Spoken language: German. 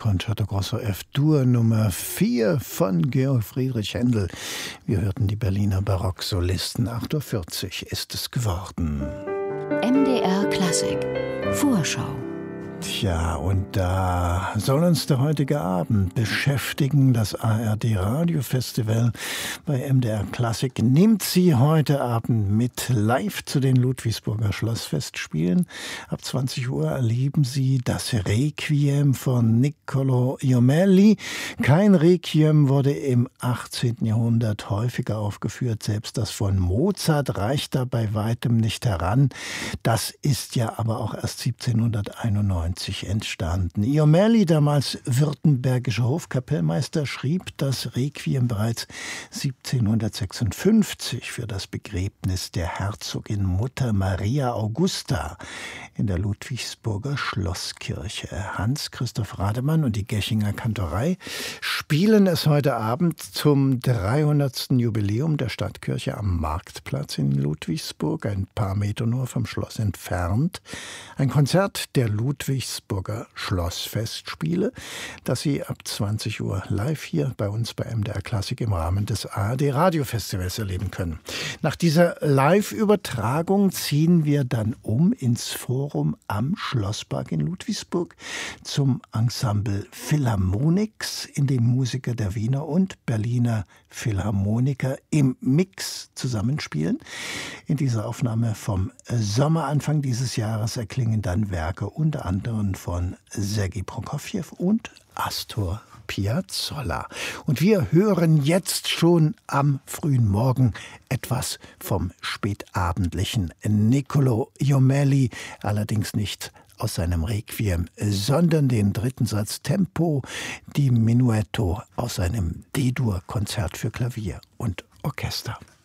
Concerto Grosso F-Dur Nummer 4 von Georg Friedrich Händel. Wir hörten die Berliner Barocksolisten. 8:40 Uhr ist es geworden. MDR Klassik Vorschau. Tja, und da soll uns der heutige Abend beschäftigen. Das ARD Radiofestival bei MDR Klassik nimmt Sie heute Abend mit live zu den Ludwigsburger Schlossfestspielen. Ab 20 Uhr erleben Sie das Requiem von Niccolò Jommelli. Kein Requiem wurde im 18. Jahrhundert häufiger aufgeführt. Selbst das von Mozart reicht da bei weitem nicht heran. Das ist ja aber auch erst 1791 entstanden. Jommelli, damals württembergischer Hofkapellmeister, schrieb das Requiem bereits 1756 für das Begräbnis der Herzogin Mutter Maria Augusta in der Ludwigsburger Schlosskirche. Hans-Christoph Rademann und die Geschinger Kantorei spielen es heute Abend zum 300. Jubiläum der Stadtkirche am Marktplatz in Ludwigsburg, ein paar Meter nur vom Schloss entfernt. Ein Konzert der Ludwigsburger Schlossfestspiele, das Sie ab 20 Uhr live hier bei uns bei MDR Klassik im Rahmen des ARD Radiofestivals erleben können. Nach dieser Live-Übertragung ziehen wir dann ins Forum am Schlosspark in Ludwigsburg zum Ensemble Philharmonix, in dem Musiker der Wiener und Berliner Philharmoniker im Mix zusammenspielen. In dieser Aufnahme vom Sommeranfang dieses Jahres erklingen dann Werke unter anderem von Sergei Prokofjew und Astor Piazzolla. Und wir hören jetzt schon am frühen Morgen etwas vom spätabendlichen Niccolò Jommelli, allerdings nicht aus seinem Requiem, sondern den dritten Satz Tempo di Menuetto aus seinem D-Dur-Konzert für Klavier und Orchester.